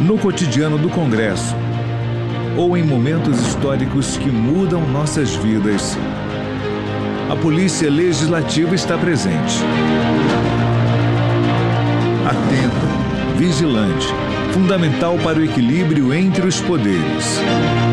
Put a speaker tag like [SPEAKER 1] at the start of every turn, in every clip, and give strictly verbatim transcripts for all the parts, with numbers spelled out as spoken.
[SPEAKER 1] no cotidiano do Congresso ou em momentos históricos que mudam nossas vidas, a Polícia Legislativa está presente. Atenta, vigilante, fundamental para o equilíbrio entre os poderes.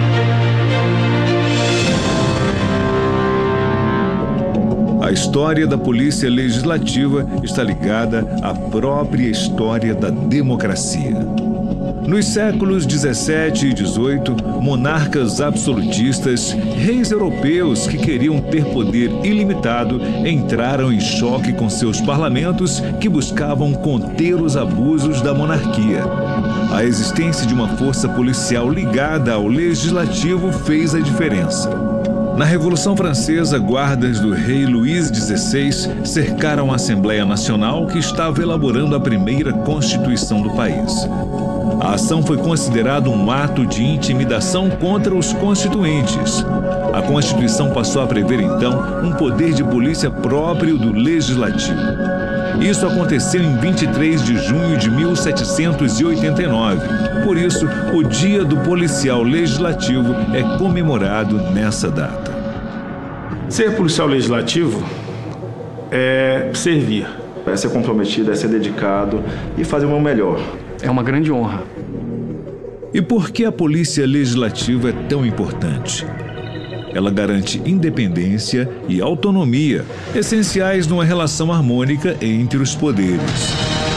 [SPEAKER 1] A história da Polícia Legislativa está ligada à própria história da democracia. Nos séculos dezessete e dezoito, monarcas absolutistas, reis europeus que queriam ter poder ilimitado, entraram em choque com seus parlamentos que buscavam conter os abusos da monarquia. A existência de uma força policial ligada ao legislativo fez a diferença. Na Revolução Francesa, guardas do rei Luís dezesseis cercaram a Assembleia Nacional, que estava elaborando a primeira Constituição do país. A ação foi considerada um ato de intimidação contra os constituintes. A Constituição passou a prever, então, um poder de polícia próprio do Legislativo. Isso aconteceu em vinte e três de junho de mil setecentos e oitenta e nove. Por isso, o Dia do Policial Legislativo é comemorado nessa data.
[SPEAKER 2] Ser policial legislativo é servir.
[SPEAKER 3] É ser comprometido, é ser dedicado e fazer o meu melhor.
[SPEAKER 4] É uma grande honra.
[SPEAKER 1] E por que a Polícia Legislativa é tão importante? Ela garante independência e autonomia, essenciais numa relação harmônica entre os poderes.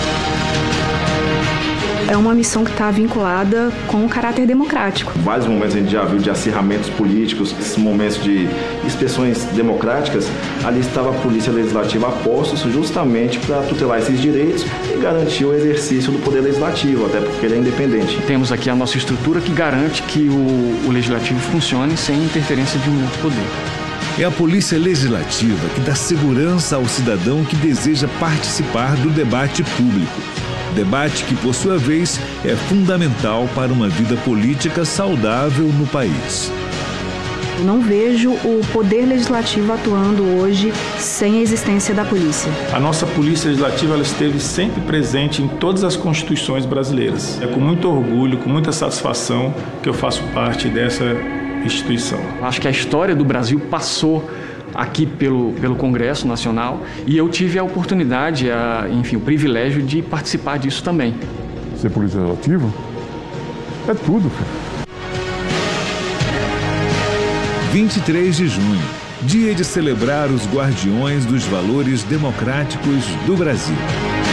[SPEAKER 5] É uma missão que está vinculada com o caráter democrático.
[SPEAKER 3] Vários momentos a gente já viu de acirramentos políticos, esses momentos de expressões democráticas, ali estava a Polícia Legislativa a postos justamente para tutelar esses direitos e garantir o exercício do poder legislativo, até porque ele é independente.
[SPEAKER 4] Temos aqui a nossa estrutura que garante que o, o legislativo funcione sem interferência de um outro poder.
[SPEAKER 1] É a Polícia Legislativa que dá segurança ao cidadão que deseja participar do debate público. Debate que, por sua vez, é fundamental para uma vida política saudável no país.
[SPEAKER 5] Eu não vejo o poder legislativo atuando hoje sem a existência da polícia.
[SPEAKER 2] A nossa Polícia Legislativa ela esteve sempre presente em todas as constituições brasileiras. É com muito orgulho, com muita satisfação que eu faço parte dessa instituição.
[SPEAKER 4] Acho que a história do Brasil passou aqui pelo, pelo Congresso Nacional e eu tive a oportunidade, a, enfim, o privilégio de participar disso também.
[SPEAKER 6] Ser polícia legislativa é tudo, filho.
[SPEAKER 1] vinte e três de junho, dia de celebrar os guardiões dos valores democráticos do Brasil.